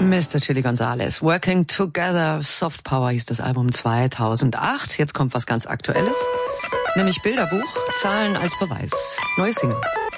Mr. Chili Gonzales. Working Together, Soft Power hieß das Album 2008. Jetzt kommt was ganz Aktuelles, nämlich Bilderbuch, Zahlen als Beweis. Neues Single.